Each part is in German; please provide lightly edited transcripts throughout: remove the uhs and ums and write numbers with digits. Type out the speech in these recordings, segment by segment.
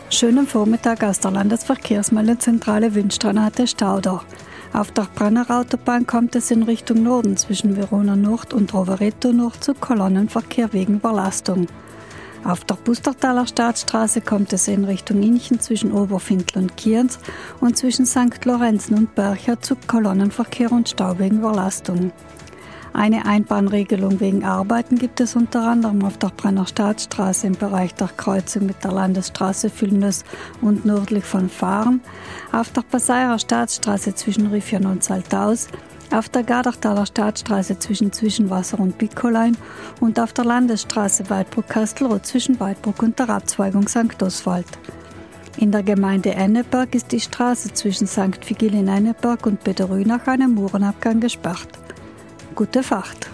Schönen Vormittag aus der Landesverkehrsmeldezentrale Windstranate Stauder. Auf der Brenner-Autobahn kommt es in Richtung Norden zwischen Verona Nord und Rovereto Nord zu Kolonnenverkehr wegen Überlastung. Auf der Pustertaler Staatsstraße kommt es in Richtung Inchen zwischen Oberfindl und Kienz und zwischen St. Lorenzen und Bercha zu Kolonnenverkehr und Stau wegen Überlastung. Eine Einbahnregelung wegen Arbeiten gibt es unter anderem auf der Brenner Staatsstraße im Bereich der Kreuzung mit der Landesstraße Füllnös und nördlich von Fahren, auf der Passaier Staatsstraße zwischen Riffian und Saltaus, auf der Gardertaler Staatsstraße zwischen Zwischenwasser und Bickolein und auf der Landesstraße Weidbruck-Kastelroth zwischen Weidbruck und der Abzweigung St. Oswald. In der Gemeinde Enneberg ist die Straße zwischen St. Vigil in Enneberg und Bederü nach einem Murenabgang gesperrt. Gute Fahrt!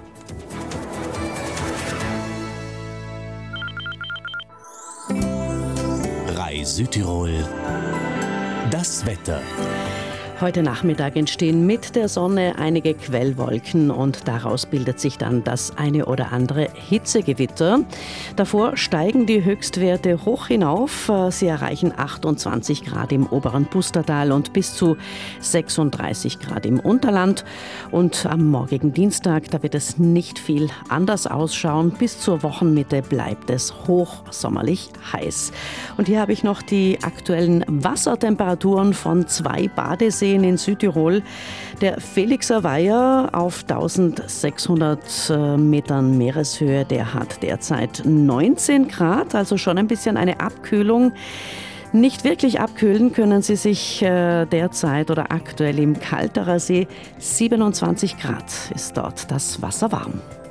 Südtirol. Das Wetter. Heute Nachmittag entstehen mit der Sonne einige Quellwolken und daraus bildet sich dann das eine oder andere Hitzegewitter. Davor steigen die Höchstwerte hoch hinauf. Sie erreichen 28 Grad im oberen Pustertal und bis zu 36 Grad im Unterland. Und am morgigen Dienstag, da wird es nicht viel anders ausschauen. Bis zur Wochenmitte bleibt es hochsommerlich heiß. Und hier habe ich noch die aktuellen Wassertemperaturen von 2 Badeseen in Südtirol. Der Felixer Weiher auf 1600 Metern Meereshöhe, der hat derzeit 19 Grad, also schon ein bisschen eine Abkühlung. Nicht wirklich abkühlen können sie sich derzeit oder aktuell im Kalterer See. 27 Grad ist dort das Wasser warm.